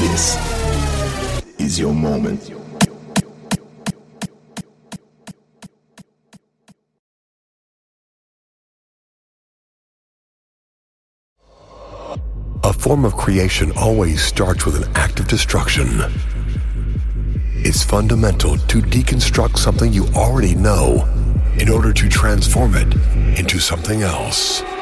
This is your moment. A form of creation always starts with an act of destruction. It's fundamental to deconstruct something you already know in order to transform it into something else.